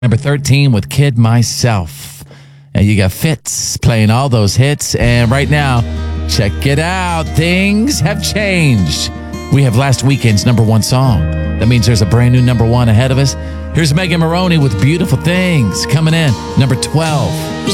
Number 13 with Kid Myself. And you got Fitz playing all those hits. And right now, check it out. Things have changed. We have last weekend's number one song. That means there's a brand new number one ahead of us. Here's Megan Maroney with Beautiful Things coming in, number 12.